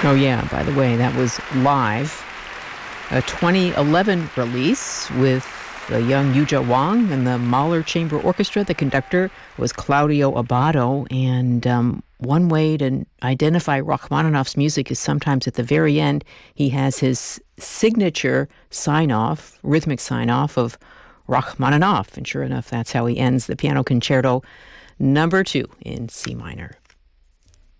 Oh, yeah, by the way, that was live. A 2011 release with the young Yuja Wang and the Mahler Chamber Orchestra. The conductor was Claudio Abbado. And one way to identify Rachmaninoff's music is sometimes at the very end, he has his signature sign-off, rhythmic sign-off of Rachmaninoff. And sure enough, that's how he ends the Piano Concerto number 2 in C minor.